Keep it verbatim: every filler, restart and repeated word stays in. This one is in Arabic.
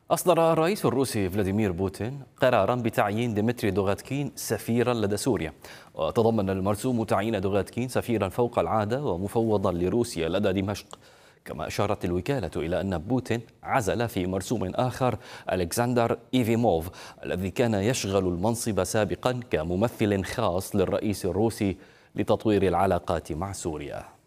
أصدر الرئيس الروسي فلاديمير بوتين قرارا بتعيين ديمتري دوغاتكين سفيرا لدى سوريا، وتضمن المرسوم تعيين دوغاتكين سفيرا فوق العادة ومفوضا لروسيا لدى دمشق. كما أشارت الوكالة إلى أن بوتين عزل في مرسوم آخر ألكسندر إيفيموف الذي كان يشغل المنصب سابقا كممثل خاص للرئيس الروسي لتطوير العلاقات مع سوريا.